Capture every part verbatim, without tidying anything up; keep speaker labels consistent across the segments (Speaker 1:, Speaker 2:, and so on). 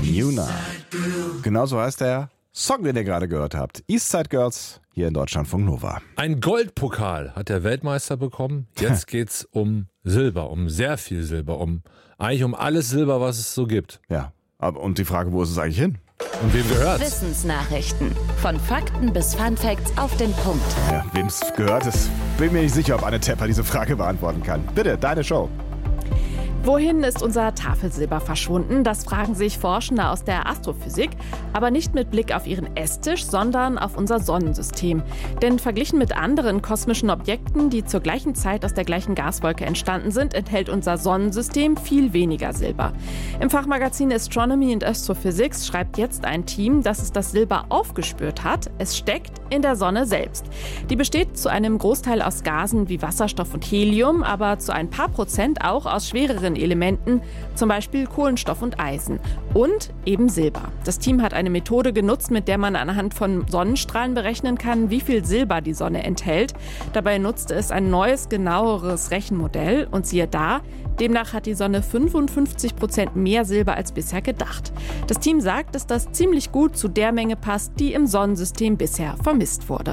Speaker 1: Nuna. Genauso heißt der Song, den ihr gerade gehört habt. Eastside Girls hier in Deutschlandfunk Nova.
Speaker 2: Ein Goldpokal hat der Weltmeister bekommen. Jetzt geht's um Silber, um sehr viel Silber, um eigentlich um alles Silber, was es so gibt.
Speaker 1: Ja, aber und die Frage, wo ist es eigentlich hin?
Speaker 2: Und wem gehört's?
Speaker 3: Wissensnachrichten. Von Fakten bis Funfacts auf den Punkt.
Speaker 1: Ja, wem es gehört ist, bin mir nicht sicher, ob Anne Tepper diese Frage beantworten kann. Bitte, deine Show.
Speaker 4: Wohin ist unser Tafelsilber verschwunden? Das fragen sich Forschende aus der Astrophysik, aber nicht mit Blick auf ihren Esstisch, sondern auf unser Sonnensystem. Denn verglichen mit anderen kosmischen Objekten, die zur gleichen Zeit aus der gleichen Gaswolke entstanden sind, enthält unser Sonnensystem viel weniger Silber. Im Fachmagazin Astronomy and Astrophysics schreibt jetzt ein Team, dass es das Silber aufgespürt hat. Es steckt in der Sonne selbst. Die besteht zu einem Großteil aus Gasen wie Wasserstoff und Helium, aber zu ein paar Prozent auch aus schwereren Elementen, zum Beispiel Kohlenstoff und Eisen. Und eben Silber. Das Team hat eine Methode genutzt, mit der man anhand von Sonnenstrahlen berechnen kann, wie viel Silber die Sonne enthält. Dabei nutzte es ein neues, genaueres Rechenmodell. Und siehe da, demnach hat die Sonne fünfundfünfzig Prozent mehr Silber als bisher gedacht. Das Team sagt, dass das ziemlich gut zu der Menge passt, die im Sonnensystem bisher vermisst wurde.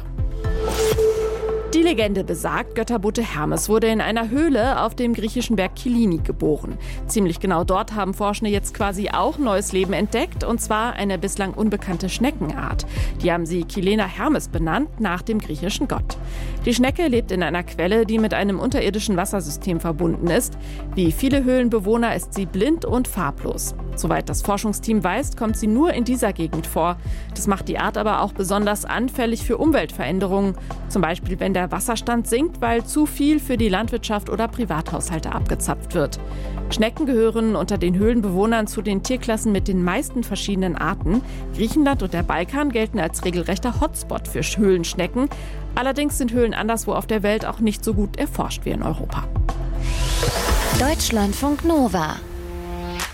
Speaker 4: Die Legende besagt, Götterbote Hermes wurde in einer Höhle auf dem griechischen Berg Kyllini geboren. Ziemlich genau dort haben Forschende jetzt quasi auch neues Leben entdeckt, und zwar eine bislang unbekannte Schneckenart. Die haben sie Kylena Hermes benannt, nach dem griechischen Gott. Die Schnecke lebt in einer Quelle, die mit einem unterirdischen Wassersystem verbunden ist. Wie viele Höhlenbewohner ist sie blind und farblos. Soweit das Forschungsteam weiß, kommt sie nur in dieser Gegend vor. Das macht die Art aber auch besonders anfällig für Umweltveränderungen. Zum Beispiel, wenn der Wasserstand sinkt, weil zu viel für die Landwirtschaft oder Privathaushalte abgezapft wird. Schnecken gehören unter den Höhlenbewohnern zu den Tierklassen mit den meisten verschiedenen Arten. Griechenland und der Balkan gelten als regelrechter Hotspot für Höhlenschnecken. Allerdings sind Höhlen anderswo auf der Welt auch nicht so gut erforscht wie in Europa.
Speaker 3: Deutschlandfunk Nova.